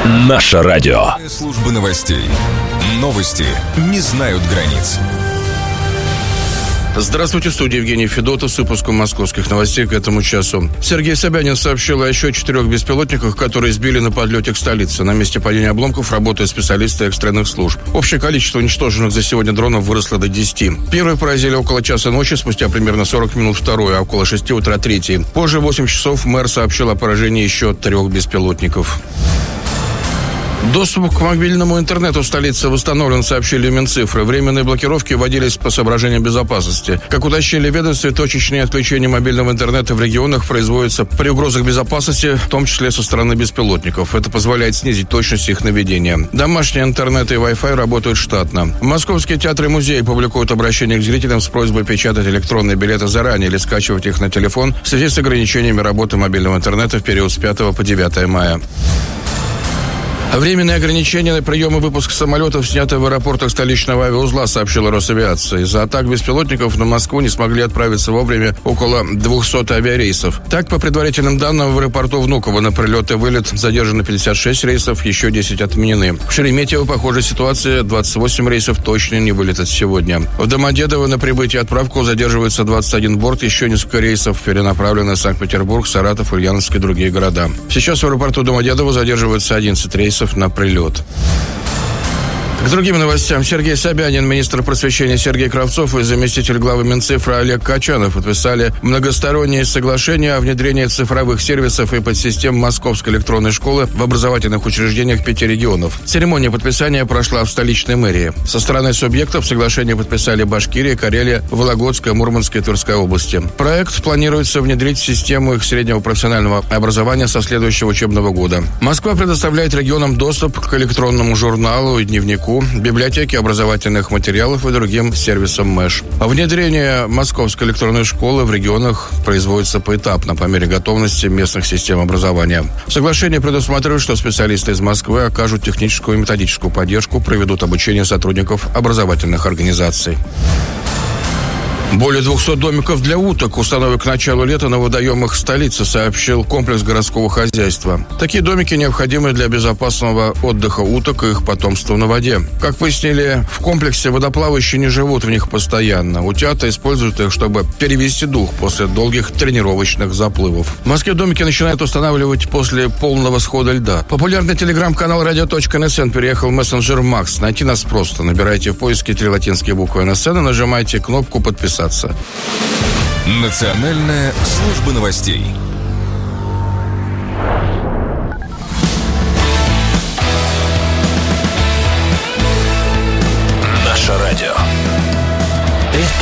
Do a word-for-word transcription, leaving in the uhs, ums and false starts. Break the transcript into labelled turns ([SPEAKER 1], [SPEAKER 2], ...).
[SPEAKER 1] Наше радио.
[SPEAKER 2] Служба новостей. Новости не знают границ.
[SPEAKER 3] Здравствуйте, в студии Евгений Федотов с выпуском московских новостей к этому часу. Сергей Собянин сообщил о еще четырех беспилотниках, которые сбили на подлете к столице. На месте падения обломков работают специалисты экстренных служб. Общее количество уничтоженных за сегодня дронов выросло до десяти. Первые поразили около часа ночи, спустя примерно сорок минут второй, а около шести утра третий. Позже, в восемь часов, мэр сообщил о поражении еще трех беспилотников. Доступ к мобильному интернету в столице восстановлен, сообщили Минцифры. Временные блокировки вводились по соображениям безопасности. Как уточнили в ведомстве, точечные отключения мобильного интернета в регионах производятся при угрозах безопасности, в том числе со стороны беспилотников. Это позволяет снизить точность их наведения. Домашний интернет и Wi-Fi работают штатно. Московские театры и музеи публикуют обращение к зрителям с просьбой печатать электронные билеты заранее или скачивать их на телефон в связи с ограничениями работы мобильного интернета в период с пятого по девятое мая. Временные ограничения на прием и выпуск самолетов сняты в аэропортах столичного авиаузла, сообщила Росавиация. Из-за атак беспилотников на Москву не смогли отправиться вовремя около двухсот авиарейсов. Так, по предварительным данным, в аэропорту Внуково на прилет и вылет задержано пятьдесят шесть рейсов, еще десять отменены. В Шереметьево похожая ситуация, двадцать восемь рейсов точно не вылетят сегодня. В Домодедово на прибытие и отправку задерживается двадцать один борт, еще несколько рейсов перенаправлены в Санкт-Петербург, Саратов, Ульяновск и другие города. Сейчас в аэропорту Домодедово задерживается одиннадцать рейсов на прилет. К другим новостям. Сергей Собянин, министр просвещения Сергей Кравцов и заместитель главы Минцифры Олег Качанов подписали многостороннее соглашение о внедрении цифровых сервисов и подсистем Московской электронной школы в образовательных учреждениях пяти регионов. Церемония подписания прошла в столичной мэрии. Со стороны субъектов соглашение подписали Башкирия, Карелия, Вологодская, Мурманская и Тверская области. Проект планируется внедрить в систему их среднего профессионального образования со следующего учебного года. Москва предоставляет регионам доступ к электронному журналу и дневнику, библиотеки образовательных материалов и другим сервисам МЭШ. Внедрение Московской электронной школы в регионах производится поэтапно, по мере готовности местных систем образования. Соглашение предусматривает, что специалисты из Москвы окажут техническую и методическую поддержку, проведут обучение сотрудников образовательных организаций. Более двухсот домиков для уток установят к началу лета на водоемах столицы, сообщил комплекс городского хозяйства. Такие домики необходимы для безопасного отдыха уток и их потомства на воде. Как пояснили, в комплексе водоплавающие не живут в них постоянно. Утята используют их, чтобы перевести дух после долгих тренировочных заплывов. В Москве домики начинают устанавливать после полного схода льда. Популярный телеграм-канал радио точка эн эс эн переехал в мессенджер Макс. Найти нас просто. Набирайте в поиске три латинские буквы эн эс эн и нажимайте кнопку «Подписаться».
[SPEAKER 2] Национальная служба новостей.